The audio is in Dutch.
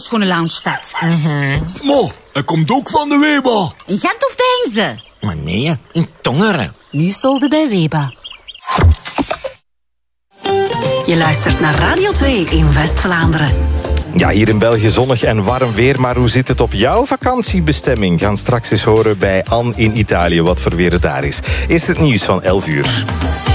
schone lounge staat. Mo, hij komt ook van de Weba. In Gent of Deinze? Maar nee, in Tongeren. Nu solde bij Weba. Je luistert naar Radio 2 in West-Vlaanderen. Ja, hier in België zonnig en warm weer. Maar hoe zit het op jouw vakantiebestemming? Gaan straks eens horen bij Anne in Italië wat voor weer het daar is. Eerst het nieuws van 11 uur.